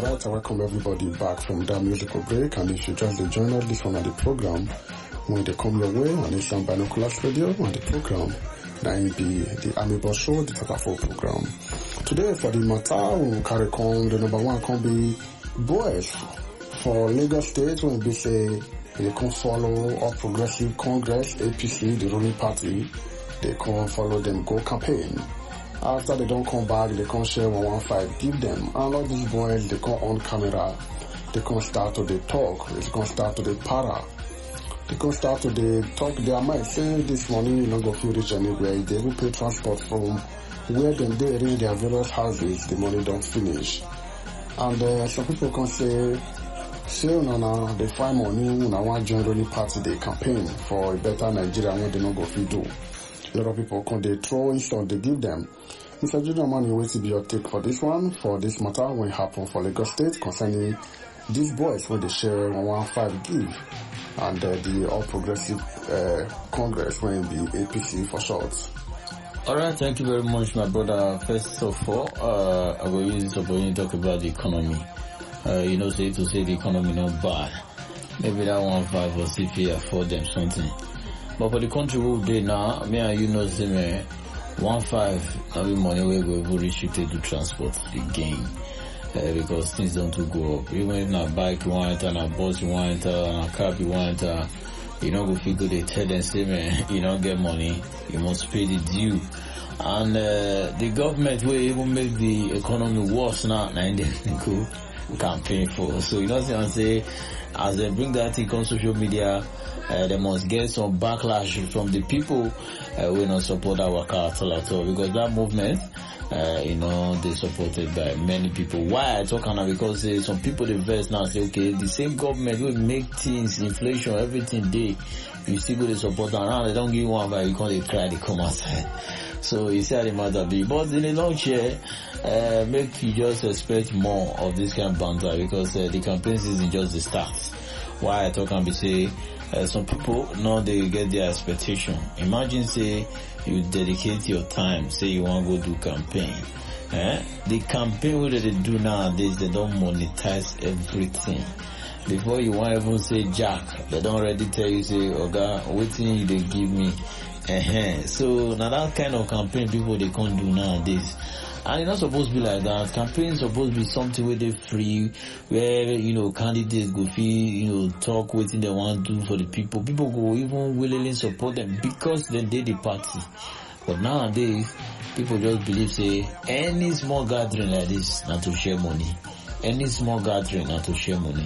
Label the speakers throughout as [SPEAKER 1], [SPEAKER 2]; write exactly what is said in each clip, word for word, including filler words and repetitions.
[SPEAKER 1] Alright, I welcome everybody back from that musical break, and if you just join us, this one at the program, when they come your way on Islam Binoculars Radio, on the program, that will be the Amibus Show, the Tatafo program. Today, for the matter, we will carry on, the number one can be boys for Lagos State, when we say they can follow All Progressive Congress, A P C, the ruling party, they can follow them, go campaign. After they don't come back, they can share one one five, give them. And all these boys, they come on camera, they can start to they talk, they can start to they para. They can start to they talk their mind, say this money you don't go feel rich anywhere. They will pay transport from where then they reach their various houses, the money don't finish. And uh, some people can say, say no, no, they find money, and I want to join the party, they campaign for a better Nigeria when they don't go feel do. A lot of people can they throw insult they give them. Mister Junior Money, wait to be your take for this one, for this matter when it happened for Lagos State concerning these boys when they share one one five give and uh, the All Progressive uh, Congress when the A P C for short.
[SPEAKER 2] Alright, thank you very much, my brother. First of all, uh, I will use this opportunity to talk about the economy. Uh, you know, say to say the economy not bad. Maybe that one five or C P afford them something. But for the country we dey now, me and you know say me one five every money we go even restricted to transport again. Uh, because things don't to go up. Even if na bike you want enter, na bus you want enter, na cab you want enter, you know go figure they tell them say man, you don't get money, you must pay the due. And uh, the government will even make the economy worse now, and then go campaign for. So you know what I'm saying? As they bring that thing on social media, uh, they must get some backlash from the people uh, who not support our car at all at all, because that movement, uh, you know, they supported by many people. Why I talk now? Because uh, some people they verse now say, okay, the same government will make things, inflation, everything they, you still go to support, and now they don't give one, but you can't they cry, they come outside. So you see how the matter be. But in a nutshell, uh, make you just expect more of this kind of banter, because uh, the campaign season just the start. Why I talk and be say, uh, some people know they get their expectation. Imagine say you dedicate your time, say you want to go do campaign. Eh? The campaign what they do nowadays, they don't monetize everything. Before you want even say Jack, they don't already tell you say, Oga, waiting you they give me. Uh-huh. So now that kind of campaign people they can't do nowadays. And it's not supposed to be like that. Campaign is supposed to be something where they free, where, you know, candidates go feel, you know, talk what they want to do for the people. People go even willingly support them because they did the party. But nowadays, people just believe, say, any small gathering like this, not to share money. Any small gathering, not to share money.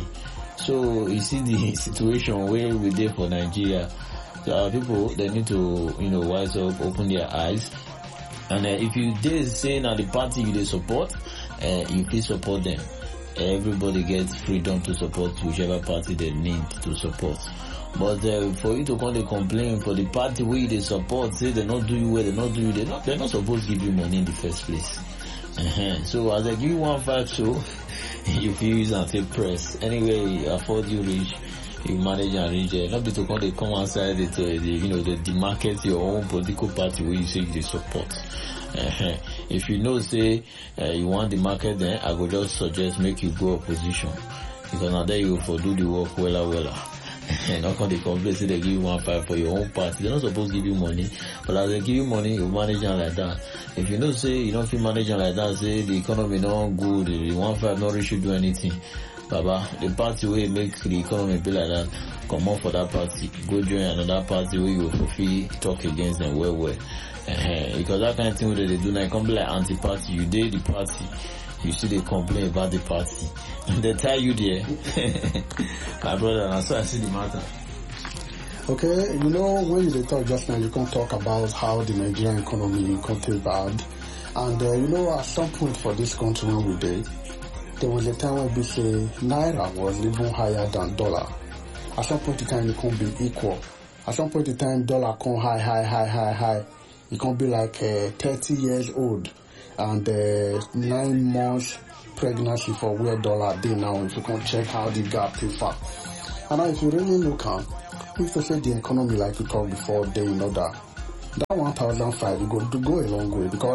[SPEAKER 2] So, you see the situation where we're there for Nigeria. So, people, they need to, you know, wise up, open their eyes. And uh, if you did say now the party you they support, uh, you please support them. Everybody gets freedom to support whichever party they need to support. But uh, for you to come and complain for the party where they support, say they not do you well, they not do you, they not they're not supposed to give you money in the first place. Uh-huh. So as I give you one five, so you feel use and take press. Anyway, afford you reach. You manage and reach there. Not be to come, they come outside, it, uh, the, you know, they demarket your own political party where you say they support. Uh-huh. If you know, say, uh, you want the market, then I would just suggest make you go opposition. Because now there you for do the work wella wella. And not come they complain, say they give you one five for your own party. They're not supposed to give you money. But as they give you money, you manage it like that. If you know, say, you don't feel manage it like that, say the economy not good, the one five not really should do anything. Baba, the party will make the economy be like that. Come on for that party. Go join another party where you will talk against them well, well. Uh-huh. Because that kind of thing that they do now, come be like anti-party. You did the party. You see they complain about the party. They tie you there. My brother, that's why I see the matter.
[SPEAKER 1] Okay, you know, when you talk just now, you can talk about how the Nigerian economy country bad. And, uh, you know, at some point for this country when we did, there was a time when we say Naira was even higher than dollar. At some point in time, it can't be equal. At some point in time, dollar come high, high, high, high, high. It can't be like uh, thirty years old and uh, nine months pregnancy for where dollar day now. If you can check how the gap is far. And now if you really look at, if you say the economy like we talked before, they in order. That one thousand five, you go to go a long way because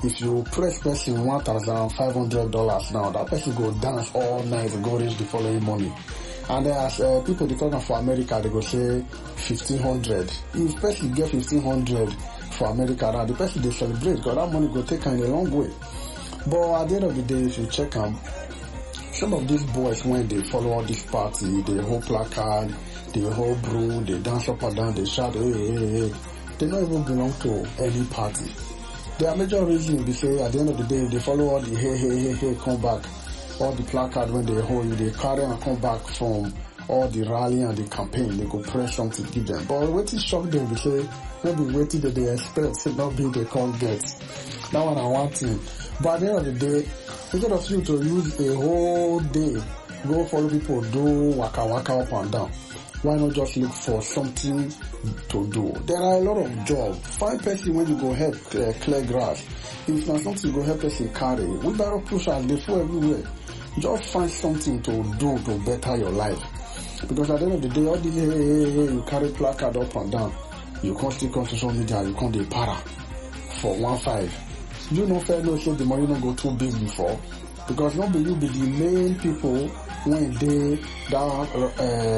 [SPEAKER 1] if you press person one thousand five hundred dollars now, that person go dance all night and go reach the following morning. And then as uh, people they talk for America, they go say fifteen hundred. If person get fifteen hundred for America, now the person they celebrate because that money go take kind a long way. But at the end of the day, if you check them, some of these boys when they follow all this party, they hold placard, they hold broom, they dance up and down, they shout, hey, hey, hey. They don't even belong to any party. Their major reason be say at the end of the day, they follow all the hey, hey, hey, hey, come back. All the placard when they hold you, they carry and come back from all the rally and the campaign, they go press something to give them. But what is shock them, they say, maybe waiting that they expect, say not be they can't get. That one I want to. But at the end of the day, instead of you to use a whole day, go follow people, do waka waka up and down. Why not just look for something to do? There are a lot of jobs. Find person when you go help uh, clear grass. If not something you go help person carry, we better push out the food everywhere. Just find something to do to better your life. Because at the end of the day, all the hey, hey, hey, you carry placard up and down. You can't still come to social media, you can't do para for one five. You know fair no so the money don't go too big before. Because not be you be the main people when they that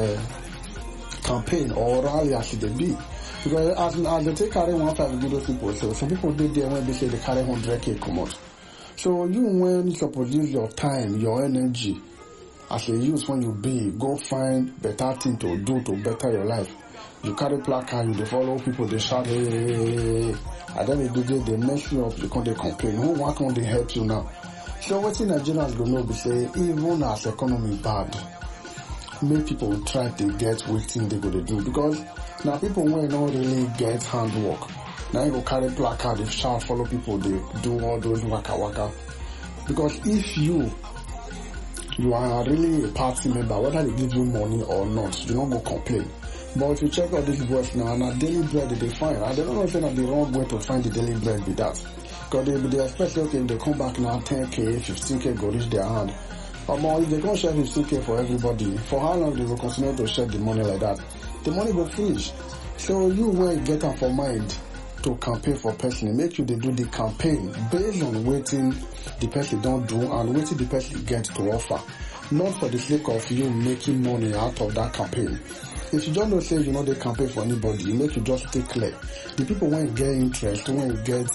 [SPEAKER 1] uh, campaign or rally as they be. Because as, as they take carry one five with those people, so some people did there when they say they carry one hundred K come out. So you when you suppose use your time, your energy as a youth when you be, go find better thing to do to better your life. You carry placard, you they follow people, they shout, hey, hey, hey, hey. At the end of the day, they mess you up, you can't they complain. Who, why can't they help you now? So what in Nigerians go know, be say, even as economy bad, make people try to get what thing they go to do. Because now people when not really get handwork. Now you go carry placard, they shout, follow people, they do all those waka waka. Because if you, you are really a party member, whether they give you money or not, you don't go complain. But if you check out these boys now, and a daily bread that they find, I don't know if it's the wrong way to find the daily bread be that. Because they, they expect, okay, if they come back now, ten K, fifteen K go reach their hand. Or more, if they can't share fifteen K for everybody, for how long they will continue to share the money like that? The money will finish. So you will get them for mind to campaign for person, make you they do the campaign based on waiting the person don't do and waiting the person get to offer. Not for the sake of you making money out of that campaign. If you don't know, say you know they campaign for anybody, you make you just stay clear. The people when get interest, when you get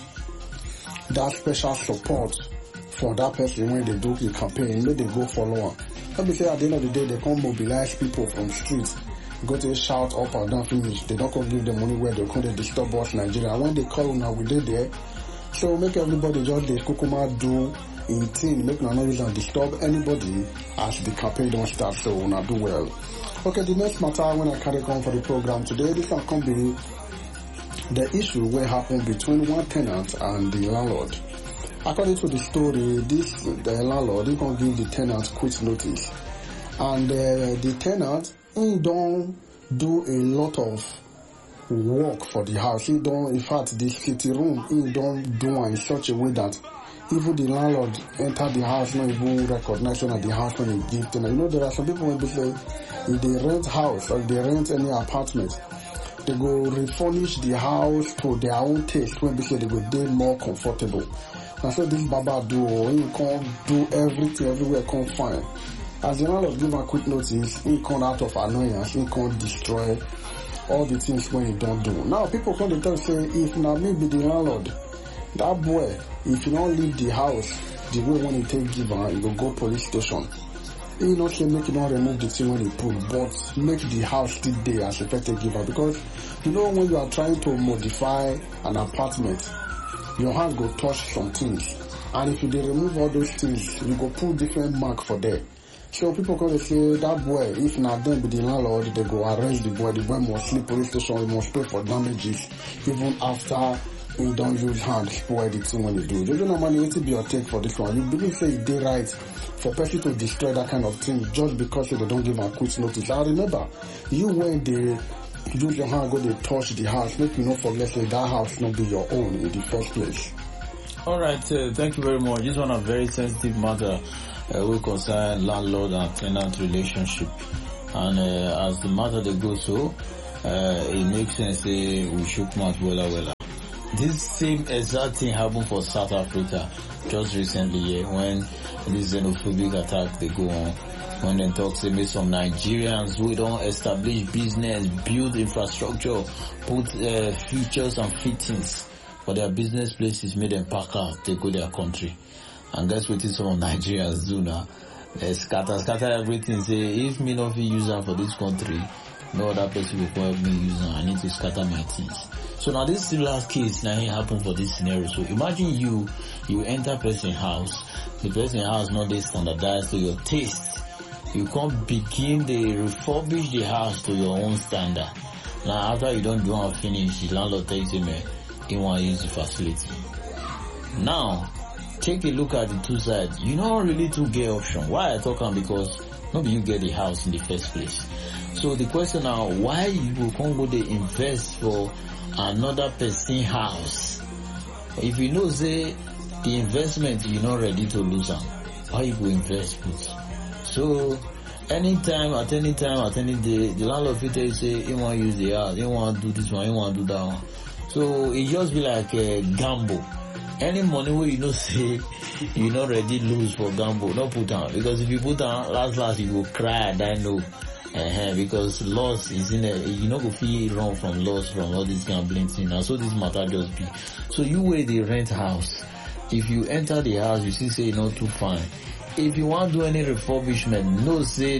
[SPEAKER 1] that special support for that person when they do the campaign, make they go follow on. Let me say at the end of the day, they can't mobilize people from streets, go to shout up and down finish. They don't come give them money where they can't disturb us Nigeria. And when they call now, we did there. So make everybody just the kukuma do in thing, make no noise and disturb anybody as the campaign don't start. So now do well. Okay, the next matter when I carry on for the program today, this can come be the issue where happened between one tenant and the landlord. According to the story, this the landlord he can give the tenant quit notice, and uh, the tenant he don't do a lot of work for the house. He don't, in fact, the city room he don't do in such a way that even the landlord enter the house not even recognize that the house when he give tenant. You know there are some people when they say if they rent house or they rent any apartment, they go refurnish the house to their own taste when they say they go be more comfortable. And so this Baba do, he can't do everything everywhere, can't find. As the landlord give a quick notice, he can't out of annoyance, he can't destroy all the things when he don't do. Now people come to tell say, if now me be the landlord, that boy, if you don't leave the house the way when he take give her, he will go police station. He not say make you not remove the thing when he put, but make the house still there as effective giver. Because you know when you are trying to modify an apartment, your hand go touch some things, and if you dey remove all those things, you go put different mark for there. So people come to say that boy, if not them be the landlord, they go arrest the boy. The boy must sleep police station, he must pay for damages even after he don't use hand spoil the thing when he do. You don't know money to be your take for this one. You believe say it dey right for person to destroy that kind of thing just because they don't give a quick notice. I remember you when they use your hand go they touch the house, make you not forget say that house not be your own in the first place.
[SPEAKER 2] All right, uh, thank you very much. This one a very sensitive matter. Uh, we concern landlord and tenant relationship, and uh, as the matter they go so, uh, it makes sense say we should mouth wella wella this same exact thing happened for South Africa just recently here when this xenophobic attack they go on. When they talk, say, maybe some Nigerians who don't establish business, build infrastructure, put uh, features and fittings for their business places, made them pack out, they go their country. And guess what some of Nigerians do now? They scatter, scatter everything, say, if me not use them for this country, no other person will help me use them, I need to scatter my things. So now this similar case now it happened for this scenario. So imagine you, you enter person house, the person house not they standardized to your taste. You can't begin to refurbish the house to your own standard. Now after you don't do and finish, the landlord tells you, man, he want to use the facility. Now, take a look at the two sides. You don't really to get option. Why I talk on? Because maybe you get the house in the first place. So the question now, why you will come go to invest for another person house? If you know say the investment you're not ready to lose them, why you will invest with? So anytime, at any time, at any day, the landlord will tell you say he want to use the house, he want to do this one, he want to do that one. So it just be like a gamble. Any money where you know say you're not ready to lose for gamble, not put down. Because if you put down, last last you will cry and I know. Uh-huh, because loss is in a, you know, go feel wrong from loss from all this gambling thing. And so this matter just be. So you weigh the rent house. If you enter the house, you see say not too fine. If you want to do any refurbishment, no say